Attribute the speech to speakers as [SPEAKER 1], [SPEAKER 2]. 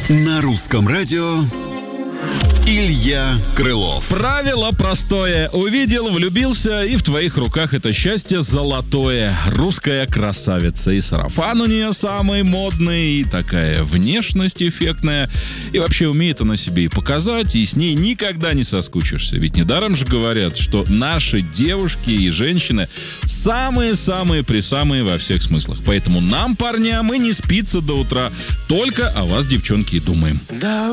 [SPEAKER 1] На русском радио Илья Крылов.
[SPEAKER 2] Правило простое. Увидел, влюбился, и в твоих руках это счастье золотое. Русская красавица. И сарафан у нее самый модный, и такая внешность эффектная. И вообще умеет она себе и показать, и с ней никогда не соскучишься. Ведь недаром же говорят, что наши девушки и женщины самые-самые-присамые во всех смыслах. Поэтому нам, парням, и не спится до утра. Только о вас, девчонки, и думаем.